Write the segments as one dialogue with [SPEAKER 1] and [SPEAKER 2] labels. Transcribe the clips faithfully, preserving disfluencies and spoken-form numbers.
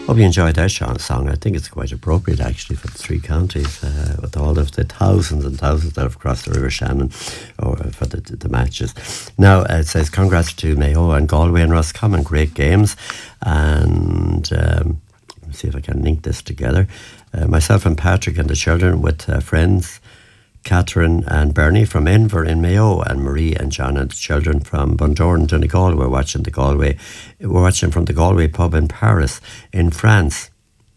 [SPEAKER 1] Hope you enjoyed that Sean song. I think it's quite appropriate actually for the three counties, uh, with all of the thousands and thousands that have crossed the River Shannon or for the, the matches. Now uh, it says congrats to Mayo and Galway and Roscommon, great games. And um, let's see if I can link this together. Uh, myself and Patrick and the children with uh, friends Catherine and Bernie from Inver in Mayo, and Marie and John and the children from Bundoran, Donegal. We're watching the Galway. We're watching from the Galway pub in Paris, in France,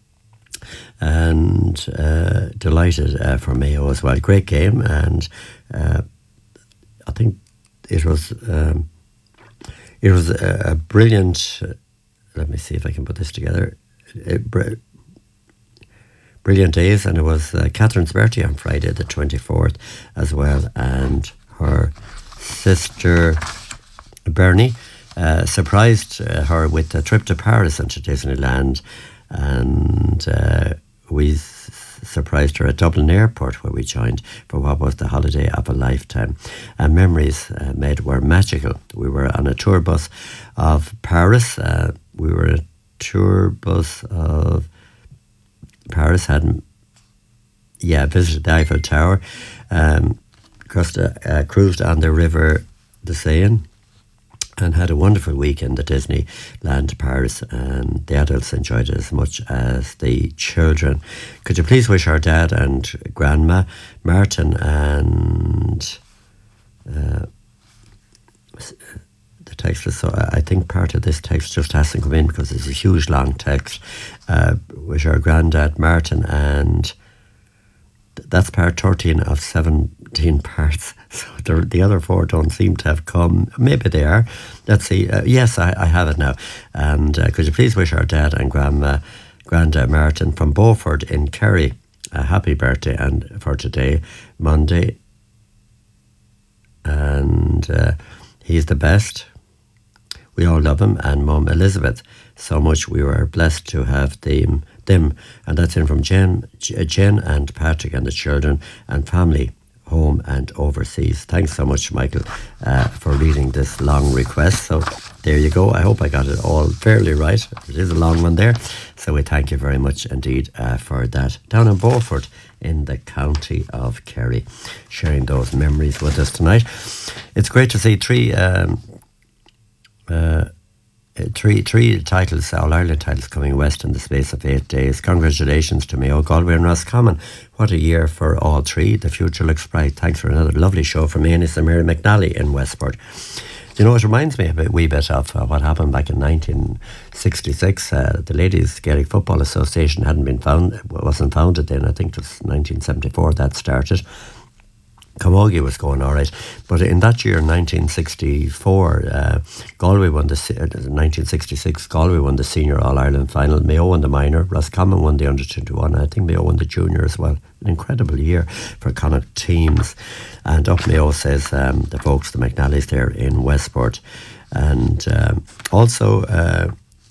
[SPEAKER 1] and uh, delighted uh, for Mayo as well. Great game, and uh, I think it was um, it was a, a brilliant. Uh, let me see if I can put this together. It, Brilliant days, and it was uh, Catherine's birthday on Friday the twenty-fourth as well, and her sister Bernie uh, surprised uh, her with a trip to Paris and to Disneyland, and uh, we s- surprised her at Dublin Airport, where we joined for what was the holiday of a lifetime, and memories uh, made were magical. We were on a tour bus of Paris, uh, we were a tour bus of Paris, had yeah visited the Eiffel Tower, um, crossed, uh, cruised on the river the Seine, and had a wonderful weekend at Disneyland Paris, and the adults enjoyed it as much as the children. Could you please wish our dad and grandma, Martin and uh, the text is, so I think part of this text just hasn't come in because it's a huge long text. Uh, wish our granddad Martin, and th- that's part thirteen of seventeen parts. So the, the other four don't seem to have come. Maybe they are. Let's see. Uh, yes, I, I have it now. And uh, could you please wish our dad and grandma, granddad Martin from Beaufort in Kerry a happy birthday and for today, Monday. And uh, he's the best. We all love him, and Mum Elizabeth so much. We were blessed to have them, them, and that's in from Jen, Jen and Patrick and the children and family, home and overseas. Thanks so much, Michael, uh, for reading this long request. So there you go. I hope I got it all fairly right. It is a long one there. So we thank you very much indeed uh, for that. Down in Beaufort in the county of Kerry, sharing those memories with us tonight. It's great to see three... Um, Uh, three three titles, All Ireland titles coming west in the space of eight days. Congratulations to Mayo, Galway and Roscommon. What a year for all three. The future looks bright. Thanks for another lovely show from Anis and Mary McNally in Westport. You know, it reminds me a wee bit of uh, what happened back in nineteen sixty-six. Uh, the Ladies Gaelic Football Association hadn't been found, wasn't founded then. I think it was nineteen seventy-four that started. Camogie was going all right, but in that year, nineteen sixty-four, uh, Galway won the uh, nineteen sixty-six. Galway won the senior All Ireland final. Mayo won the minor. Roscommon won the under twenty-one. I think Mayo won the junior as well. An incredible year for Connacht teams. And up Mayo says um, the folks, the McNallys there in Westport, and um, also. Uh,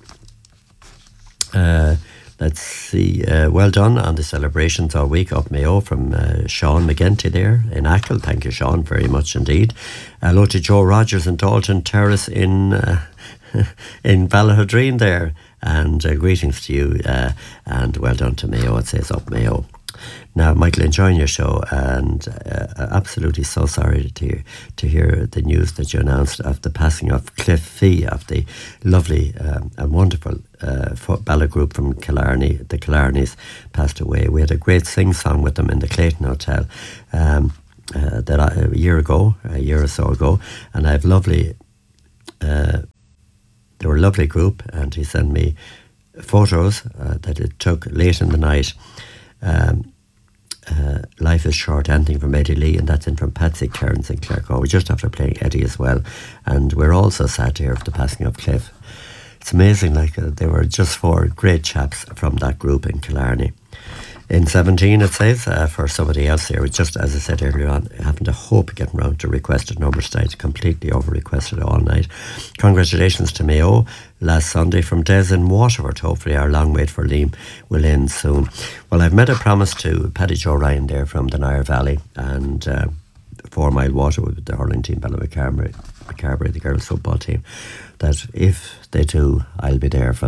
[SPEAKER 1] uh, Let's see, uh, well done on the celebrations all week up Mayo from uh, Sean McGinty there in Achill. Thank you, Sean, very much indeed. Hello to Joe Rogers and Dalton Terrace in uh, in Ballahadreen there. And uh, greetings to you uh, and well done to Mayo. It says up Mayo. Now, Michael, enjoying your show, and uh, absolutely so sorry to hear, to hear the news that you announced of the passing of Cliff Fee, of the lovely um, and wonderful uh, ballet group from Killarney. The Killarneys passed away. We had a great sing-song with them in the Clayton Hotel um, uh, that I, a year ago, a year or so ago, and I have lovely, uh, they were a lovely group, and he sent me photos uh, that it took late in the night. Um, Uh, Life is Short, anything from Eddie Lee, and that's in from Patsy Cairns in Clarecoe. We're just after playing Eddie as well, and we're also sad to hear of the passing of Cliff. It's amazing, like uh, they were just four great chaps from that group in Killarney. In seventeen, it says, uh, for somebody else here, just as I said earlier on, I happen to hope getting round to requested numbers tonight, completely over-requested all night. Congratulations to Mayo last Sunday from Des in Waterford. Hopefully our long wait for Liam will end soon. Well, I've made a promise to Paddy Joe Ryan there from the Nire Valley and uh, Four Mile Water with the hurling team, Bella McCarberry, McCarberry, the girls football team, that if they do, I'll be there for them.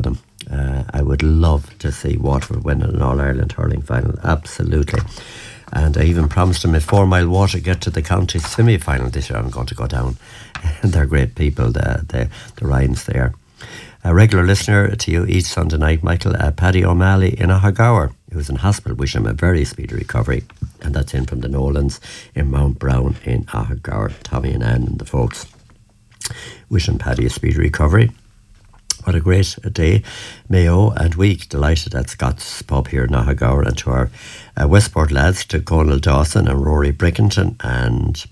[SPEAKER 1] Uh, I would love to see Waterford win an All-Ireland hurling final, absolutely. And I even promised them if Four Mile Water get to the county semi-final this year, I'm going to go down. They're great people, the, the, the Ryans there. A regular listener to you each Sunday night, Michael, uh, Paddy O'Malley in Ahagower, who's in hospital. Wish him a very speedy recovery. And that's in from the Nolans in Mount Brown in Ahagower. Tommy and Anne and the folks. Wishing Paddy a speedy recovery. What a great day. Mayo and week. Delighted at Scott's Pub here in Ahagower, and to our uh, Westport lads, to Conal Dawson and Rory Brickington, and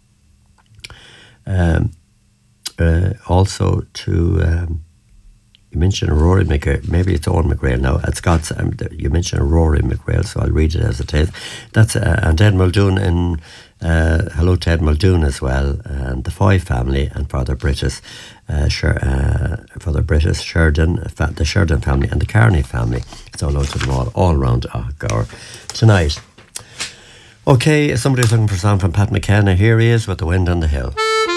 [SPEAKER 1] um, uh, also to um, you mentioned Rory McGrail, maybe it's Owen McGrail now at Scott's. Um, you mentioned Rory McGrail, so I'll read it as it is. That's uh, and Ed Muldoon in uh, hello to Ed Muldoon as well, and the Foy family, and Father Brittis, uh, Sher, uh, Father Brittis, Sheridan, the Sheridan family, and the Carney family. So hello to them all, all around Ahagower tonight. Okay, somebody's looking for a song from Pat McKenna. Here he is with The Wind on the Hill.